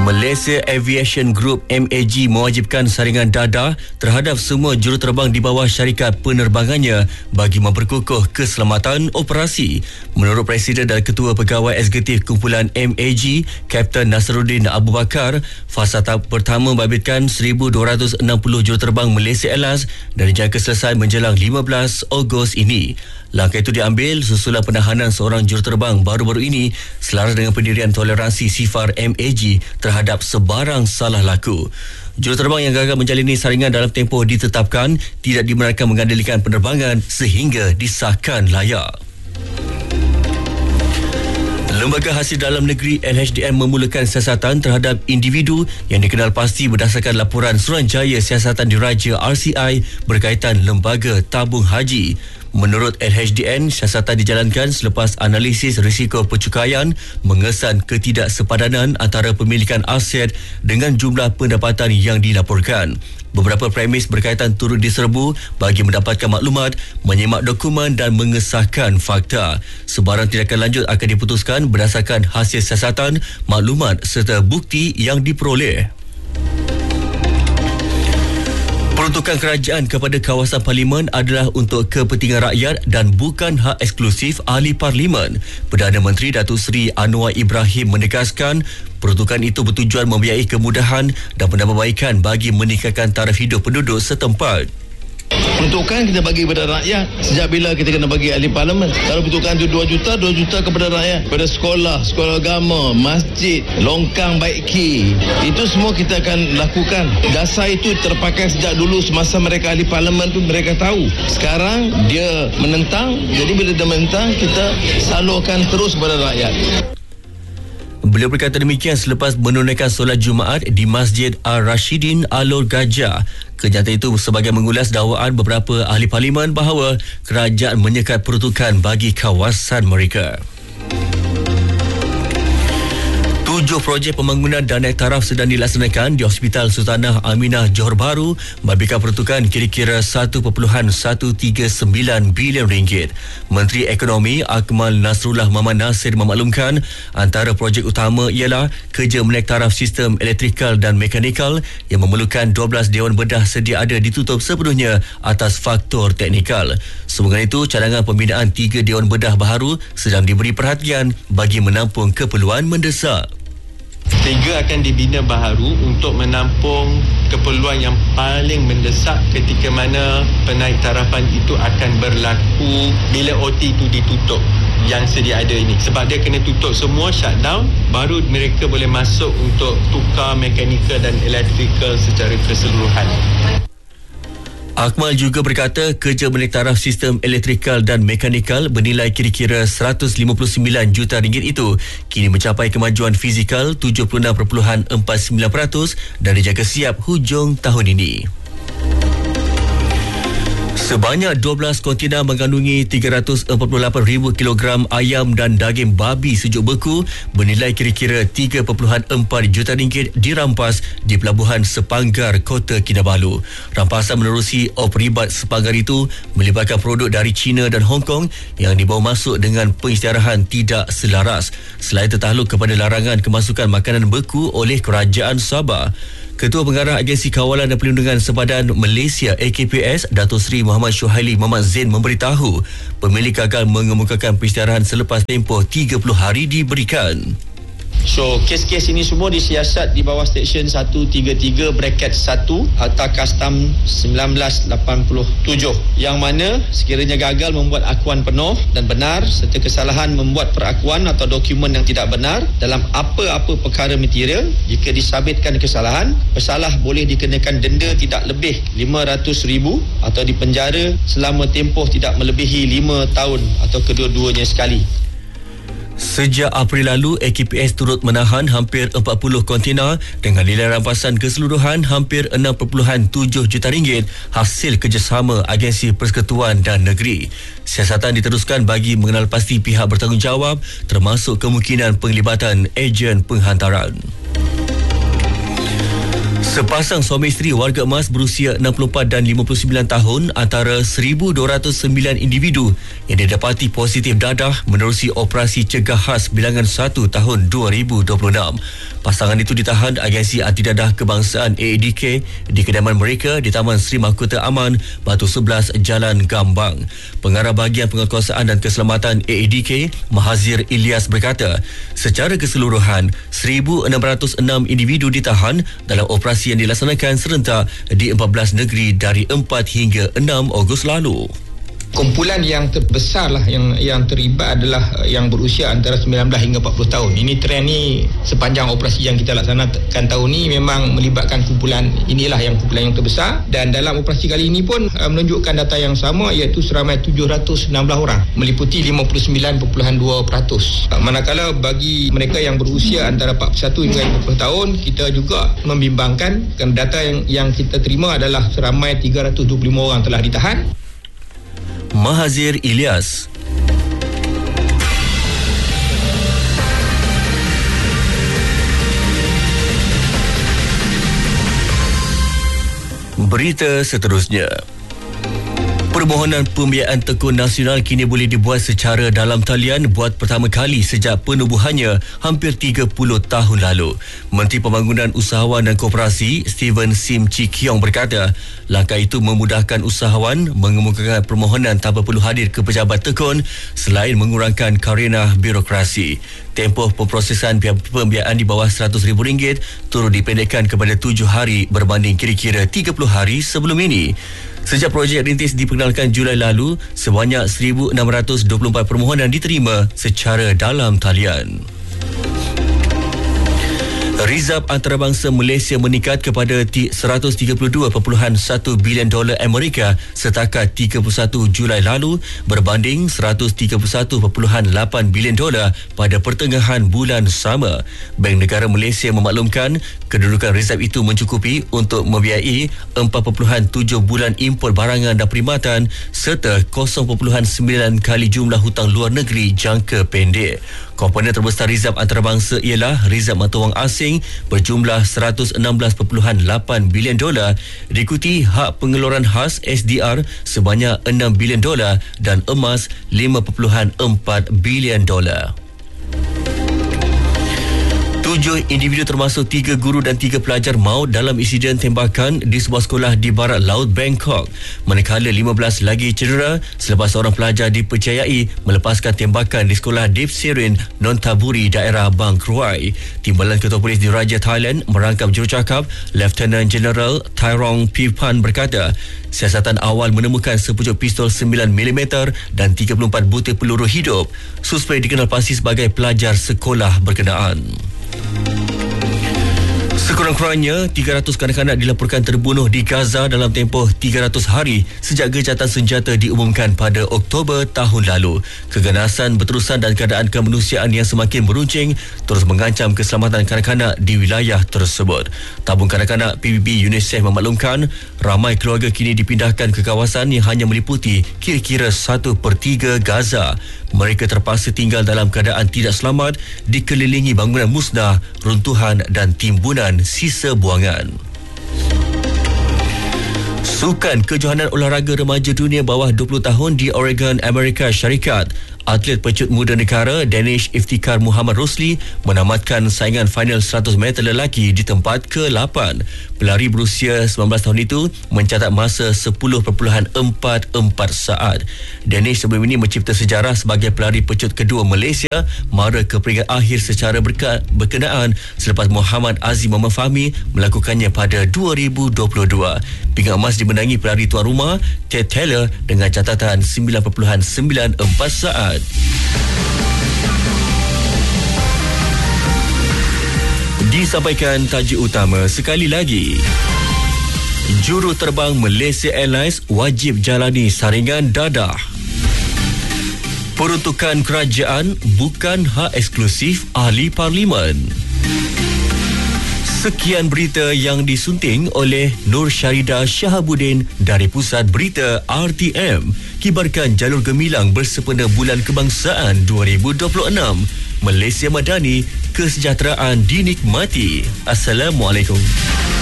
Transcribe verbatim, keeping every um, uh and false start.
Malaysia Aviation Group M A G mewajibkan saringan dadah terhadap semua juruterbang di bawah syarikat penerbangannya bagi memperkukuh keselamatan operasi. Menurut Presiden dan Ketua Pegawai Eksekutif Kumpulan M A G, Kapten Nasruddin Abu Bakar, fasa tahap pertama membabitkan seribu dua ratus enam puluh juruterbang Malaysia Airlines dan dijangka selesai menjelang lima belas Ogos ini. Langkah itu diambil susulan penahanan seorang juruterbang baru-baru ini selaras dengan pendirian toleransi sifar M A G terhadap sebarang salah laku. Juruterbang yang gagal menjalani saringan dalam tempoh ditetapkan tidak dibenarkan mengandalkan penerbangan sehingga disahkan layak. Lembaga Hasil Dalam Negeri L H D N memulakan siasatan terhadap individu yang dikenal pasti berdasarkan laporan Suruhanjaya Siasatan Diraja R C I berkaitan lembaga tabung haji. Menurut L H D N, siasatan dijalankan selepas analisis risiko percukaian mengesan ketidaksepadanan antara pemilikan aset dengan jumlah pendapatan yang dilaporkan. Beberapa premis berkaitan turut diserbu bagi mendapatkan maklumat, menyemak dokumen dan mengesahkan fakta. Sebarang tindakan lanjut akan diputuskan berdasarkan hasil siasatan, maklumat serta bukti yang diperoleh. Peruntukan kerajaan kepada kawasan parlimen adalah untuk kepentingan rakyat dan bukan hak eksklusif ahli parlimen. Perdana Menteri Datuk Seri Anwar Ibrahim menegaskan peruntukan itu bertujuan membiayai kemudahan dan penambahbaikan bagi meningkatkan taraf hidup penduduk setempat. Peruntukan kita bagi kepada rakyat. Sejak bila kita kena bagi ahli parlimen? Kalau peruntukan itu dua juta, dua juta kepada rakyat. Pada sekolah, sekolah agama, masjid, longkang baiki. Itu semua kita akan lakukan. Dasar itu terpakai sejak dulu semasa mereka ahli parlimen tu mereka tahu. Sekarang dia menentang. Jadi bila dia menentang, kita salurkan terus kepada rakyat. Beliau berkata demikian selepas menunaikan solat Jumaat di Masjid Al-Rashidin Alor Gajah. Kenyataan itu sebagai mengulas dakwaan beberapa ahli parlimen bahawa kerajaan menyekat peruntukan bagi kawasan mereka. Tujuh projek pembangunan dan naik taraf sedang dilaksanakan di Hospital Sultanah Aminah Johor Bahru memberikan peruntukan kira-kira satu perpuluhan satu tiga sembilan bilion ringgit. Menteri Ekonomi Akmal Nasrullah Muhammad Nasir memaklumkan antara projek utama ialah kerja menaik taraf sistem elektrikal dan mekanikal yang memerlukan dua belas dewan bedah sedia ada ditutup sepenuhnya atas faktor teknikal. Sementara itu, cadangan pembinaan tiga dewan bedah baharu sedang diberi perhatian bagi menampung keperluan mendesak. Tiga akan dibina baharu untuk menampung keperluan yang paling mendesak ketika mana penaiktarapan itu akan berlaku bila O T itu ditutup yang sedia ada ini. Sebab dia kena tutup semua, shutdown, baru mereka boleh masuk untuk tukar mekanikal dan elektrikal secara keseluruhan. Akmal juga berkata kerja menaik taraf sistem elektrikal dan mekanikal bernilai kira-kira seratus lima puluh sembilan juta ringgit itu kini mencapai kemajuan fizikal tujuh puluh enam perpuluhan empat sembilan peratus dan dijangka siap hujung tahun ini. Sebanyak dua belas kontena mengandungi tiga ratus empat puluh lapan ribu kilogram ayam dan daging babi sejuk beku bernilai kira-kira tiga perpuluhan empat juta ringgit dirampas di Pelabuhan Sepanggar, Kota Kinabalu. Rampasan menerusi op ribat Sepanggar itu melibatkan produk dari China dan Hong Kong yang dibawa masuk dengan pengisytiharan tidak selaras. Selain tertakluk kepada larangan kemasukan makanan beku oleh Kerajaan Sabah. Ketua Pengarah Agensi Kawalan dan Perlindungan Sempadan Malaysia A K P S, Datuk Seri Muhammad Syuhaili Muhammad Zain memberitahu pemilik gagal mengemukakan pengisytiharan selepas tempoh tiga puluh hari diberikan. So, kes-kes ini semua disiasat di bawah Seksyen seratus tiga puluh tiga bracket satu Akta Kastam seribu sembilan ratus lapan puluh tujuh yang mana sekiranya gagal membuat akuan penuh dan benar serta kesalahan membuat perakuan atau dokumen yang tidak benar dalam apa-apa perkara material, jika disabitkan kesalahan, pesalah boleh dikenakan denda tidak lebih lima ratus ribu atau dipenjara selama tempoh tidak melebihi lima tahun atau kedua-duanya sekali. Sejak April lalu, A K P S turut menahan hampir empat puluh kontena dengan nilai rampasan keseluruhan hampir enam perpuluhan tujuh juta ringgit hasil kerjasama Agensi Persekutuan dan Negeri. Siasatan diteruskan bagi mengenal pasti pihak bertanggungjawab termasuk kemungkinan penglibatan ejen penghantaran. Sepasang suami isteri warga emas berusia enam puluh empat dan lima puluh sembilan tahun antara seribu dua ratus sembilan individu yang didapati positif dadah menerusi operasi cegah khas bilangan satu tahun dua ribu dua puluh enam. Pasangan itu ditahan Agensi Anti Dadah Kebangsaan A A D K di kediaman mereka di Taman Sri Mahkota Aman, Batu sebelas, Jalan Gambang. Pengarah Bahagian Penguatkuasaan dan Keselamatan A A D K, Mahazir Ilyas berkata, secara keseluruhan seribu enam ratus enam individu ditahan dalam operasi yang dilaksanakan serentak di empat belas negeri dari empat hingga enam Ogos lalu. Kumpulan yang terbesar lah yang yang terlibat adalah yang berusia antara sembilan belas hingga empat puluh tahun. Ini trend ni sepanjang operasi yang kita laksanakan tahun ni memang melibatkan kumpulan inilah yang kumpulan yang terbesar, dan dalam operasi kali ini pun uh, menunjukkan data yang sama, iaitu seramai tujuh ratus enam belas orang meliputi lima puluh sembilan perpuluhan dua peratus. Uh, manakala bagi mereka yang berusia antara empat puluh satu hingga lima puluh tahun, kita juga membimbangkan kerana data yang yang kita terima adalah seramai tiga ratus dua puluh lima orang telah ditahan. Mahazir Ilyas. Berita seterusnya. Permohonan pembiayaan tekun nasional kini boleh dibuat secara dalam talian buat pertama kali sejak penubuhannya hampir tiga puluh tahun lalu. Menteri Pembangunan Usahawan dan Koperasi Steven Sim Chee Kiong berkata, langkah itu memudahkan usahawan mengemukakan permohonan tanpa perlu hadir ke pejabat tekun selain mengurangkan karenah birokrasi. Tempoh pemprosesan pembiayaan di bawah seratus ribu ringgit turut dipendekkan kepada tujuh hari berbanding kira-kira tiga puluh hari sebelum ini. Sejak projek rintis diperkenalkan Julai lalu, sebanyak seribu enam ratus dua puluh empat permohonan diterima secara dalam talian. Rizab antarabangsa Malaysia meningkat kepada seratus tiga puluh dua perpuluhan satu bilion dolar Amerika setakat tiga puluh satu Julai lalu berbanding seratus tiga puluh satu perpuluhan lapan bilion dolar pada pertengahan bulan sama. Bank Negara Malaysia memaklumkan kedudukan rizab itu mencukupi untuk membiayai empat perpuluhan tujuh bulan import barangan dan perkhidmatan serta kosong perpuluhan sembilan kali jumlah hutang luar negeri jangka pendek. Komponen terbesar rizab antarabangsa ialah rizab mata wang asing berjumlah seratus enam belas perpuluhan lapan bilion dolar, diikuti hak pengeluaran khas S D R sebanyak enam bilion dolar dan emas lima perpuluhan empat bilion dolar. Tujuh individu termasuk tiga guru dan tiga pelajar maut dalam insiden tembakan di sebuah sekolah di barat laut Bangkok. Manakala lima belas lagi cedera selepas seorang pelajar dipercayai melepaskan tembakan di sekolah Deep Serin, Nonthaburi, daerah Bang Kroi. Timbalan Ketua Polis Diraja Thailand merangkap jurucakap Lieutenant General Tyrong Pipan berkata, siasatan awal menemukan sepucuk pistol sembilan milimeter dan tiga puluh empat butir peluru hidup. Suspek dikenal pasti sebagai pelajar sekolah berkenaan. Sekurang-kurangnya tiga ratus kanak-kanak dilaporkan terbunuh di Gaza dalam tempoh tiga ratus hari sejak gejatan senjata diumumkan pada Oktober tahun lalu. Keganasan berterusan dan keadaan kemanusiaan yang semakin meruncing terus mengancam keselamatan kanak-kanak di wilayah tersebut. Tabung kanak-kanak P B B UNICEF memaklumkan ramai keluarga kini dipindahkan ke kawasan yang hanya meliputi kira-kira satu per tiga Gaza. Mereka terpaksa tinggal dalam keadaan tidak selamat, dikelilingi bangunan musnah, runtuhan dan timbunan sisa buangan. Sukan Kejohanan Olahraga Remaja Dunia bawah dua puluh tahun di Oregon, Amerika Syarikat. Atlet pecut muda negara Danish Iftikhar Muhammad Rosli menamatkan saingan final seratus meter lelaki di tempat ke lapan. Pelari berusia sembilan belas tahun itu mencatat masa sepuluh perpuluhan empat empat saat. Danish sebelum ini mencipta sejarah sebagai pelari pecut kedua Malaysia mara ke peringkat akhir secara berka- berkenaan selepas Muhammad Azim Muhammad Fahmi melakukannya pada dua ribu dua puluh dua. Pingat emas dimenangi pelari tuan rumah Ted Taylor dengan catatan sembilan perpuluhan sembilan empat saat. Disampaikan tajuk utama sekali lagi. Juru terbang Malaysia Airlines wajib jalani saringan dadah. Peruntukan kerajaan bukan hak eksklusif ahli parlimen. Sekian berita yang disunting oleh Nur Syarida Shahabuddin dari Pusat Berita R T M. Kibarkan jalur gemilang bersempena Bulan Kebangsaan dua ribu dua puluh enam. Malaysia Madani, kesejahteraan dinikmati. Assalamualaikum.